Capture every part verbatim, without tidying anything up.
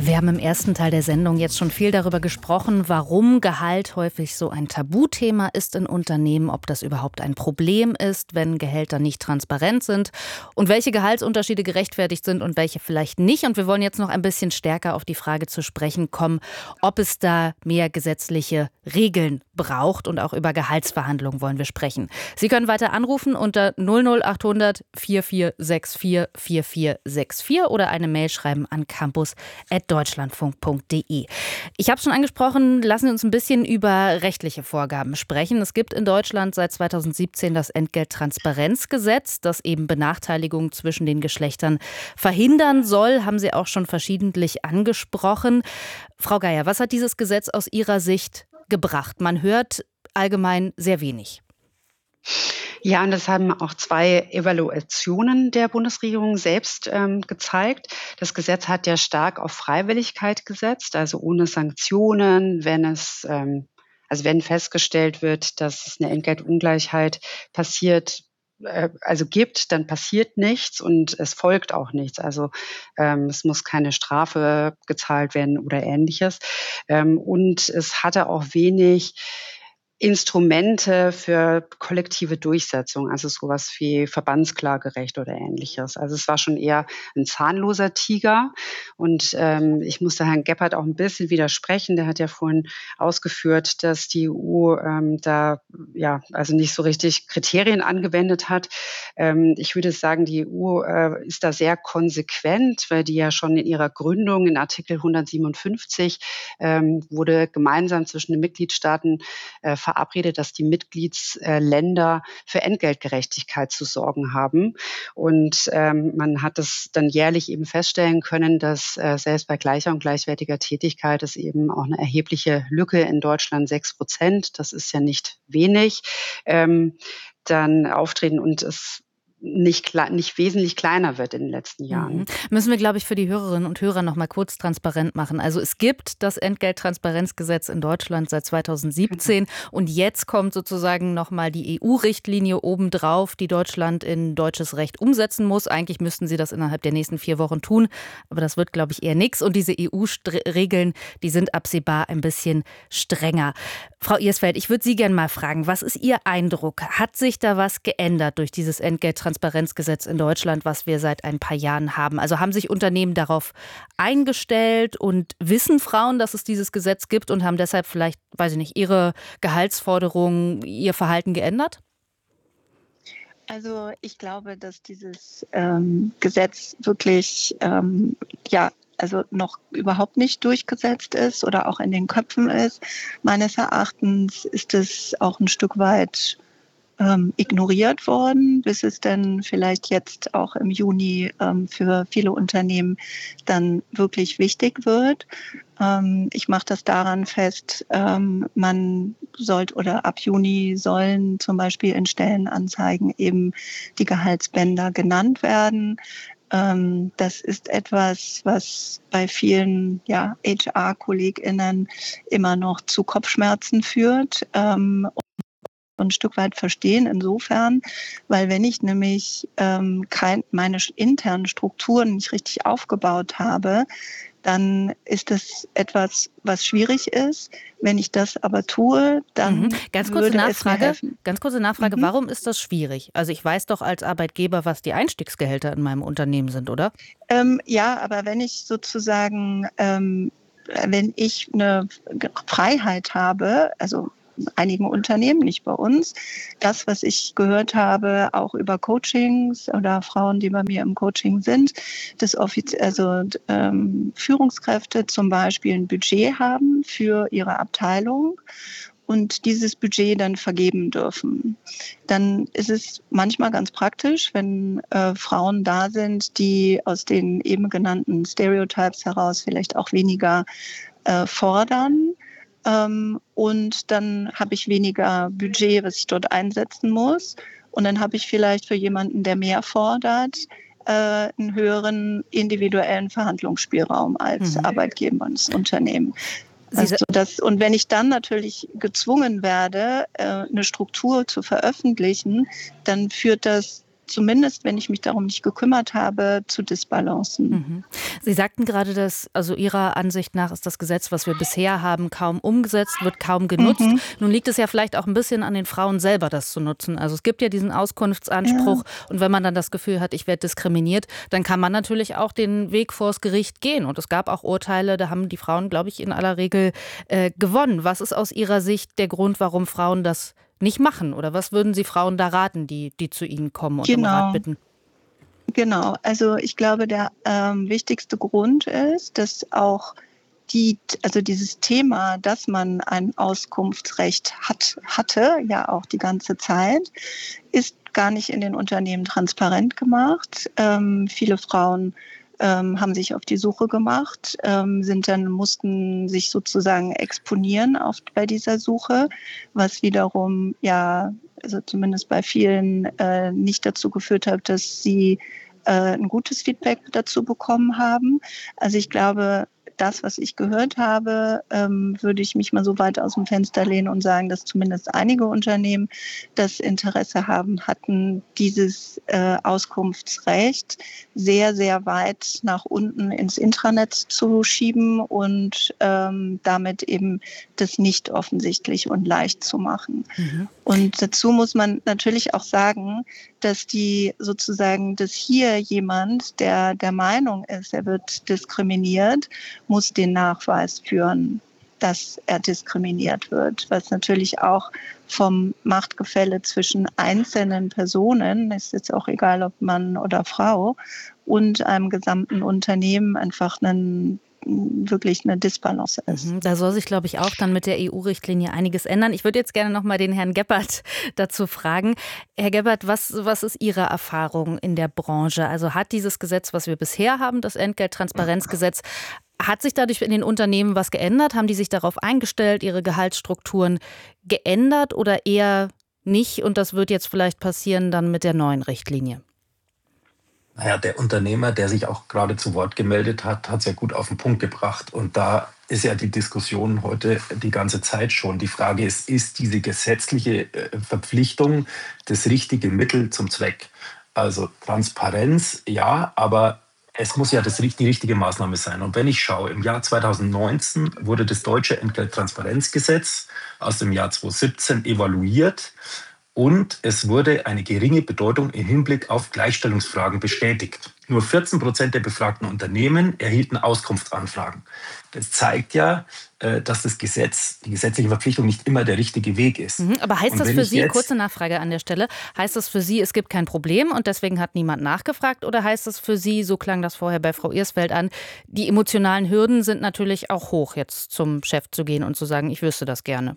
Wir haben im ersten Teil der Sendung jetzt schon viel darüber gesprochen, warum Gehalt häufig so ein Tabuthema ist in Unternehmen, ob das überhaupt ein Problem ist, wenn Gehälter nicht transparent sind und welche Gehaltsunterschiede gerechtfertigt sind und welche vielleicht nicht. Und wir wollen jetzt noch ein bisschen stärker auf die Frage zu sprechen kommen, ob es da mehr gesetzliche Regeln braucht, und auch über Gehaltsverhandlungen wollen wir sprechen. Sie können weiter anrufen unter null null acht hundert vier vier sechs vier vier vier sechs vier oder eine Mail schreiben an campus at deutschlandfunk punkt de. Ich habe es schon angesprochen, lassen Sie uns ein bisschen über rechtliche Vorgaben sprechen. Es gibt in Deutschland seit zweitausendsiebzehn das Entgelttransparenzgesetz, das eben Benachteiligungen zwischen den Geschlechtern verhindern soll, haben Sie auch schon verschiedentlich angesprochen. Frau Geier, was hat dieses Gesetz aus Ihrer Sicht gebracht? Man hört allgemein sehr wenig. Ja, und das haben auch zwei Evaluationen der Bundesregierung selbst ähm, gezeigt. Das Gesetz hat ja stark auf Freiwilligkeit gesetzt, also ohne Sanktionen, wenn es, ähm, also wenn festgestellt wird, dass es eine Entgeltungleichheit passiert, äh, also gibt, dann passiert nichts und es folgt auch nichts. Also ähm, es muss keine Strafe gezahlt werden oder Ähnliches. Ähm, und es hatte auch wenig Instrumente für kollektive Durchsetzung, also sowas wie Verbandsklagerecht oder Ähnliches. Also es war schon eher ein zahnloser Tiger. Und ähm, ich musste Herrn Gebhardt auch ein bisschen widersprechen. Der hat ja vorhin ausgeführt, dass die E U ähm, da ja also nicht so richtig Kriterien angewendet hat. Ähm, ich würde sagen, die E U äh, ist da sehr konsequent, weil die ja schon in ihrer Gründung in Artikel hundertsiebenundfünfzig ähm, wurde gemeinsam zwischen den Mitgliedstaaten äh, verabredet, dass die Mitgliedsländer für Entgeltgerechtigkeit zu sorgen haben. Und ähm, man hat es dann jährlich eben feststellen können, dass äh, selbst bei gleicher und gleichwertiger Tätigkeit es eben auch eine erhebliche Lücke in Deutschland, sechs Prozent, das ist ja nicht wenig, ähm, dann auftreten und es nicht, kle- nicht wesentlich kleiner wird in den letzten Jahren. Mhm. Müssen wir, glaube ich, für die Hörerinnen und Hörer noch mal kurz transparent machen. Also es gibt das Entgelttransparenzgesetz in Deutschland seit zweitausendsiebzehn und jetzt kommt sozusagen noch mal die E U-Richtlinie obendrauf, die Deutschland in deutsches Recht umsetzen muss. Eigentlich müssten sie das innerhalb der nächsten vier Wochen tun, aber das wird, glaube ich, eher nichts. Und diese E U-Regeln, die sind absehbar ein bisschen strenger. Frau Irsfeld, ich würde Sie gerne mal fragen, was ist Ihr Eindruck? Hat sich da was geändert durch dieses Entgelttransparenzgesetz in Deutschland, was wir seit ein paar Jahren haben? Also haben sich Unternehmen darauf eingestellt und wissen Frauen, dass es dieses Gesetz gibt und haben deshalb vielleicht, weiß ich nicht, ihre Gehaltsforderungen, ihr Verhalten geändert? Also ich glaube, dass dieses ähm, Gesetz wirklich ähm, ja also noch überhaupt nicht durchgesetzt ist oder auch in den Köpfen ist. Meines Erachtens ist es auch ein Stück weit ähm, ignoriert worden, bis es dann vielleicht jetzt auch im Juni ähm, für viele Unternehmen dann wirklich wichtig wird. Ähm, ich mache das daran fest, ähm, man sollte oder ab Juni sollen zum Beispiel in Stellenanzeigen eben die Gehaltsbänder genannt werden. Ähm, das ist etwas, was bei vielen ja, H R-KollegInnen immer noch zu Kopfschmerzen führt. Ähm, ein Stück weit verstehen insofern, weil wenn ich nämlich ähm, kein, meine internen Strukturen nicht richtig aufgebaut habe, dann ist das etwas, was schwierig ist. Wenn ich das aber tue, dann Mhm. Ganz kurze würde Nachfrage, es mir helfen. ganz kurze Nachfrage, Mhm. warum ist das schwierig? Also ich weiß doch als Arbeitgeber, was die Einstiegsgehälter in meinem Unternehmen sind, oder? Ähm, ja, aber wenn ich sozusagen, ähm, wenn ich eine Freiheit habe, also einigen Unternehmen, nicht bei uns. Das, was ich gehört habe, auch über Coachings oder Frauen, die bei mir im Coaching sind, dass Offiz- also, ähm, Führungskräfte zum Beispiel ein Budget haben für ihre Abteilung und dieses Budget dann vergeben dürfen. Dann ist es manchmal ganz praktisch, wenn äh, Frauen da sind, die aus den eben genannten Stereotypes heraus vielleicht auch weniger äh, fordern. Ähm, und dann habe ich weniger Budget, was ich dort einsetzen muss. Und dann habe ich vielleicht für jemanden, der mehr fordert, äh, einen höheren individuellen Verhandlungsspielraum als Mhm. Arbeitgeber und das Unternehmen. Sie Also sa- das, und wenn ich dann natürlich gezwungen werde, äh, eine Struktur zu veröffentlichen, dann führt das zumindest, wenn ich mich darum nicht gekümmert habe, zu disbalancen. Mhm. Sie sagten gerade, dass also Ihrer Ansicht nach ist das Gesetz, was wir bisher haben, kaum umgesetzt, wird kaum genutzt. Mhm. Nun liegt es ja vielleicht auch ein bisschen an den Frauen selber, das zu nutzen. Also es gibt ja diesen Auskunftsanspruch Ja. und wenn man dann das Gefühl hat, ich werde diskriminiert, dann kann man natürlich auch den Weg vors Gericht gehen. Und es gab auch Urteile, da haben die Frauen, glaube ich, in aller Regel äh, gewonnen. Was ist aus Ihrer Sicht der Grund, warum Frauen das nicht machen? Oder was würden Sie Frauen da raten, die, die zu Ihnen kommen und um Rat Genau. bitten? Genau, also ich glaube, der ähm, wichtigste Grund ist, dass auch die, also dieses Thema, dass man ein Auskunftsrecht hat, hatte, ja auch die ganze Zeit, ist gar nicht in den Unternehmen transparent gemacht. Ähm, viele Frauen ähm, haben sich auf die Suche gemacht, ähm, sind dann, mussten sich sozusagen exponieren auf, bei dieser Suche, was wiederum ja, also zumindest bei vielen äh, nicht dazu geführt hat, dass sie äh, ein gutes Feedback dazu bekommen haben. Also ich glaube, das, was ich gehört habe, ähm, würde ich mich mal so weit aus dem Fenster lehnen und sagen, dass zumindest einige Unternehmen das Interesse haben, hatten, dieses äh, Auskunftsrecht sehr, sehr weit nach unten ins Intranet zu schieben und ähm, damit eben das nicht offensichtlich und leicht zu machen. Mhm. Und dazu muss man natürlich auch sagen, dass die sozusagen, dass hier jemand, der der Meinung ist, er wird diskriminiert, muss den Nachweis führen, dass er diskriminiert wird, was natürlich auch vom Machtgefälle zwischen einzelnen Personen, ist jetzt auch egal, ob Mann oder Frau, und einem gesamten Unternehmen einfach einen wirklich eine Disbalance ist. Mhm, da soll sich, glaube ich, auch dann mit der E U-Richtlinie einiges ändern. Ich würde jetzt gerne noch mal den Herrn Gebhardt dazu fragen. Herr Gebhardt, was, was ist Ihre Erfahrung in der Branche? Also hat dieses Gesetz, was wir bisher haben, das Entgelttransparenzgesetz, hat sich dadurch in den Unternehmen was geändert? Haben die sich darauf eingestellt, ihre Gehaltsstrukturen geändert oder eher nicht? Und das wird jetzt vielleicht passieren dann mit der neuen Richtlinie. Naja, der Unternehmer, der sich auch gerade zu Wort gemeldet hat, hat es ja gut auf den Punkt gebracht. Und da ist ja die Diskussion heute die ganze Zeit schon. Die Frage ist, ist diese gesetzliche Verpflichtung das richtige Mittel zum Zweck? Also Transparenz, ja, aber es muss ja das, die richtige Maßnahme sein. Und wenn ich schaue, im Jahr zweitausendneunzehn wurde das deutsche Entgelttransparenzgesetz aus dem Jahr zweitausendsiebzehn evaluiert. Und es wurde eine geringe Bedeutung im Hinblick auf Gleichstellungsfragen bestätigt. Nur vierzehn Prozent der befragten Unternehmen erhielten Auskunftsanfragen. Das zeigt ja, dass das Gesetz, die gesetzliche Verpflichtung nicht immer der richtige Weg ist. Mhm, aber heißt das für Sie, kurze Nachfrage an der Stelle, heißt das für Sie, es gibt kein Problem und deswegen hat niemand nachgefragt? Oder heißt das für Sie, so klang das vorher bei Frau Irsfeld an, die emotionalen Hürden sind natürlich auch hoch, jetzt zum Chef zu gehen und zu sagen, ich wüsste das gerne?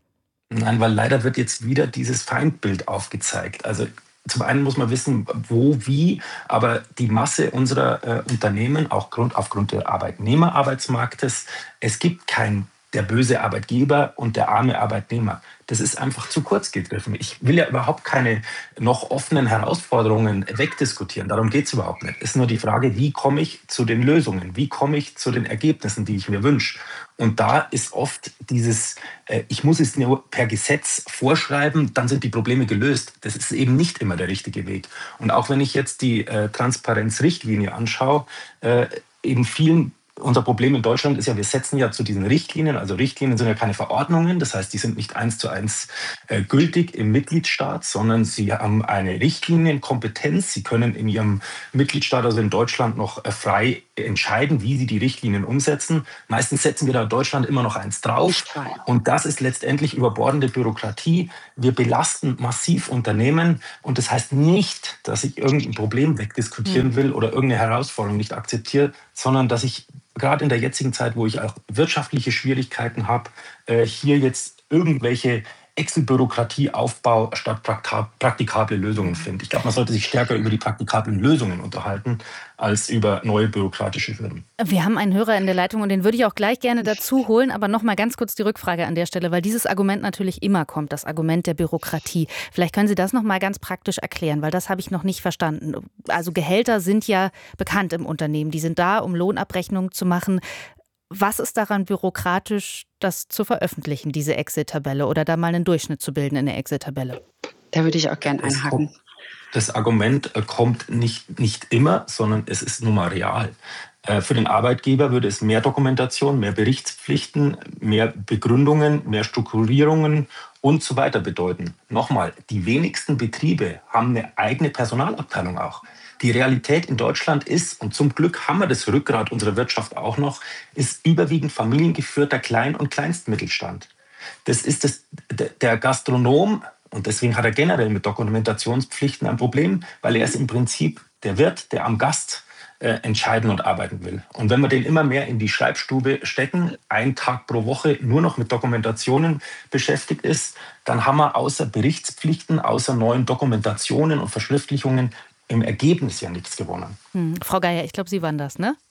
Nein, weil leider wird jetzt wieder dieses Feindbild aufgezeigt. Also zum einen muss man wissen, wo, wie, aber die Masse unserer äh, Unternehmen, auch Grund, aufgrund des Arbeitnehmerarbeitsmarktes, es gibt kein der böse Arbeitgeber und der arme Arbeitnehmer. Das ist einfach zu kurz gegriffen. Ich will ja überhaupt keine noch offenen Herausforderungen wegdiskutieren. Darum geht es überhaupt nicht. Es ist nur die Frage, wie komme ich zu den Lösungen? Wie komme ich zu den Ergebnissen, die ich mir wünsche? Und da ist oft dieses, äh, ich muss es nur per Gesetz vorschreiben, dann sind die Probleme gelöst. Das ist eben nicht immer der richtige Weg. Und auch wenn ich jetzt die äh, Transparenzrichtlinie anschaue, äh, in vielen unser Problem in Deutschland ist ja, wir setzen ja zu diesen Richtlinien, also Richtlinien sind ja keine Verordnungen, das heißt, die sind nicht eins zu eins äh, gültig im Mitgliedstaat, sondern sie haben eine Richtlinienkompetenz. Sie können in ihrem Mitgliedstaat, also in Deutschland, noch äh, frei entscheiden, wie sie die Richtlinien umsetzen. Meistens setzen wir da in Deutschland immer noch eins drauf. Und das ist letztendlich überbordende Bürokratie. Wir belasten massiv Unternehmen. Und das heißt nicht, dass ich irgendein Problem wegdiskutieren will oder irgendeine Herausforderung nicht akzeptiere, sondern dass ich gerade in der jetzigen Zeit, wo ich auch wirtschaftliche Schwierigkeiten habe, äh, hier jetzt irgendwelche Excel-Bürokratie-Aufbau statt praktikable Lösungen finde. Ich glaube, man sollte sich stärker über die praktikablen Lösungen unterhalten, als über neue bürokratische Hürden. Wir haben einen Hörer in der Leitung und den würde ich auch gleich gerne dazu holen, aber noch mal ganz kurz die Rückfrage an der Stelle, weil dieses Argument natürlich immer kommt, das Argument der Bürokratie. Vielleicht können Sie das noch mal ganz praktisch erklären, weil das habe ich noch nicht verstanden. Also Gehälter sind ja bekannt im Unternehmen, die sind da, um Lohnabrechnungen zu machen. Was ist daran bürokratisch, das zu veröffentlichen, diese Exit-Tabelle, oder da mal einen Durchschnitt zu bilden in der Exit-Tabelle? Da würde ich auch gern einhaken. Das Argument äh, kommt nicht, nicht immer, sondern es ist nun mal real. Äh, Für den Arbeitgeber würde es mehr Dokumentation, mehr Berichtspflichten, mehr Begründungen, mehr Strukturierungen und so weiter bedeuten. Nochmal, die wenigsten Betriebe haben eine eigene Personalabteilung auch. Die Realität in Deutschland ist, und zum Glück haben wir das Rückgrat unserer Wirtschaft auch noch, ist überwiegend familiengeführter Klein- und Kleinstmittelstand. Das ist das, der Gastronom, und deswegen hat er generell mit Dokumentationspflichten ein Problem, weil er ist im Prinzip der Wirt, der am Gast äh, entscheiden und arbeiten will. Und wenn wir den immer mehr in die Schreibstube stecken, einen Tag pro Woche nur noch mit Dokumentationen beschäftigt ist, dann haben wir außer Berichtspflichten, außer neuen Dokumentationen und Verschriftlichungen im Ergebnis ja nichts gewonnen. Hm. Frau Geier, ich glaube, Sie waren das, ne?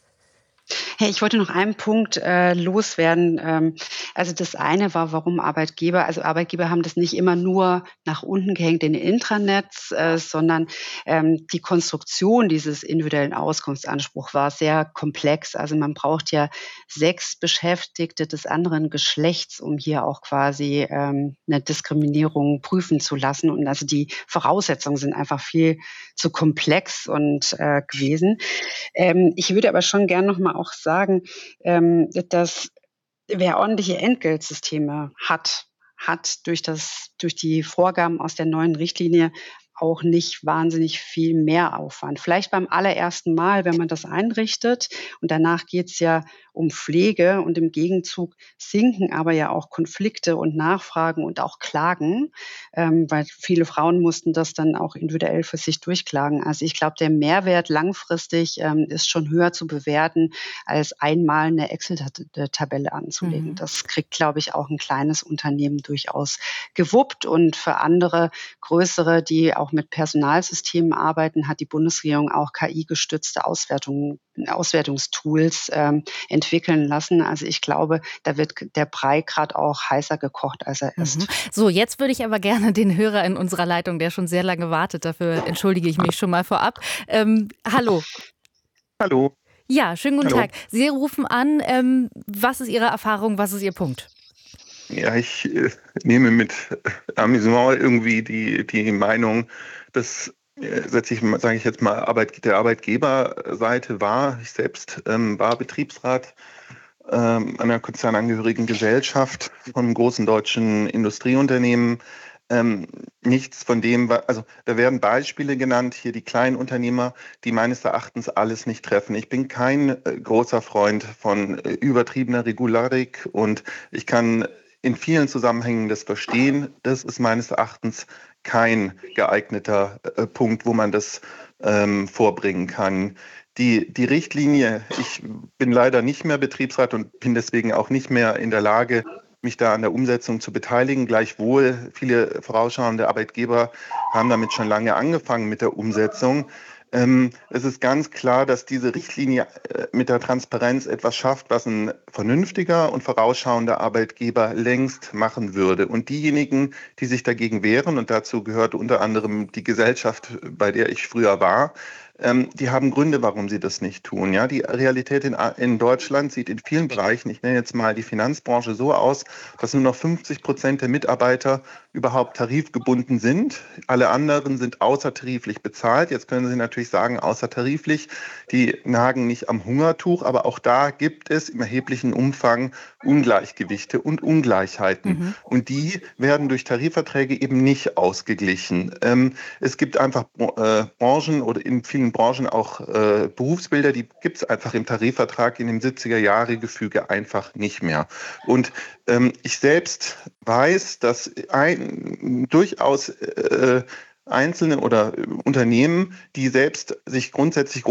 Hey, ich wollte noch einen Punkt äh, loswerden. Ähm, also das eine war, warum Arbeitgeber, also Arbeitgeber haben das nicht immer nur nach unten gehängt in den Intranets, äh, sondern ähm, die Konstruktion dieses individuellen Auskunftsanspruchs war sehr komplex. Also man braucht ja sechs Beschäftigte des anderen Geschlechts, um hier auch quasi ähm, eine Diskriminierung prüfen zu lassen. Und also die Voraussetzungen sind einfach viel zu komplex und äh, gewesen. Ähm, ich würde aber schon gern noch mal auch sagen, ähm, dass wer ordentliche Entgeltsysteme hat, hat durch das, durch die Vorgaben aus der neuen Richtlinie auch nicht wahnsinnig viel Mehraufwand. Vielleicht beim allerersten Mal, wenn man das einrichtet, und danach geht's ja um Pflege, und im Gegenzug sinken aber ja auch Konflikte und Nachfragen und auch Klagen, ähm, weil viele Frauen mussten das dann auch individuell für sich durchklagen. Also ich glaube, der Mehrwert langfristig ähm, ist schon höher zu bewerten, als einmal eine Excel-Tabelle anzulegen. Mhm. Das kriegt, glaube ich, auch ein kleines Unternehmen durchaus gewuppt. Und für andere größere, die auch mit Personalsystemen arbeiten, hat die Bundesregierung auch K I-gestützte Auswertungen, Auswertungstools ähm, entwickeln lassen. Also ich glaube, da wird der Brei gerade auch heißer gekocht, als er Mhm. ist. So, jetzt würde ich aber gerne den Hörer in unserer Leitung, der schon sehr lange wartet, dafür entschuldige ich mich schon mal vorab. Ähm, hallo. Hallo, Ja, schönen guten hallo. Tag. Sie rufen an. Ähm, was ist Ihre Erfahrung? Was ist Ihr Punkt? Ja, ich äh, nehme mit Amüsement irgendwie die, die Meinung, dass äh, setze ich, sage ich jetzt mal, Arbeit, der Arbeitgeberseite war. Ich selbst ähm, war Betriebsrat ähm, einer konzernangehörigen Gesellschaft von einem großen deutschen Industrieunternehmen. Ähm, nichts von dem, wa- also da werden Beispiele genannt, hier die kleinen Unternehmer, die meines Erachtens alles nicht treffen. Ich bin kein äh, großer Freund von äh, übertriebener Regularik und ich kann in vielen Zusammenhängen das verstehen. Das ist meines Erachtens kein geeigneter äh, Punkt, wo man das ähm, vorbringen kann. Die, die Richtlinie, ich bin leider nicht mehr Betriebsrat und bin deswegen auch nicht mehr in der Lage, mich da an der Umsetzung zu beteiligen. Gleichwohl, viele vorausschauende Arbeitgeber haben damit schon lange angefangen mit der Umsetzung. Ähm, es ist ganz klar, dass diese Richtlinie äh, mit der Transparenz etwas schafft, was ein vernünftiger und vorausschauender Arbeitgeber längst machen würde. Und diejenigen, die sich dagegen wehren, und dazu gehört unter anderem die Gesellschaft, bei der ich früher war, ähm, die haben Gründe, warum sie das nicht tun. Ja, die Realität in, in Deutschland sieht in vielen Bereichen, ich nenne jetzt mal die Finanzbranche, so aus, dass nur noch fünfzig Prozent der Mitarbeiter überhaupt tarifgebunden sind. Alle anderen sind außertariflich bezahlt. Jetzt können Sie natürlich sagen, außertariflich, die nagen nicht am Hungertuch, aber auch da gibt es im erheblichen Umfang Ungleichgewichte und Ungleichheiten. Mhm. Und die werden durch Tarifverträge eben nicht ausgeglichen. Ähm, es gibt einfach äh, Branchen oder in vielen Branchen auch äh, Berufsbilder, die gibt es einfach im Tarifvertrag in dem siebziger-Jahre-Gefüge einfach nicht mehr. Und ähm, ich selbst weiß, dass ein, durchaus äh, Einzelne oder Unternehmen, die selbst sich grundsätzlich